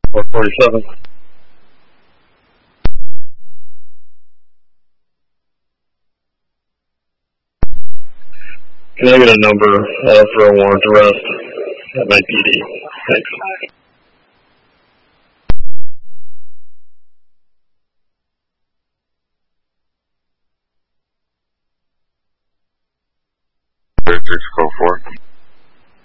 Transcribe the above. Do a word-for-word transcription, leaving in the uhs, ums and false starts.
four forty-seven. Can I get a number uh, for a warrant arrest at my P D? Thanks. six four four.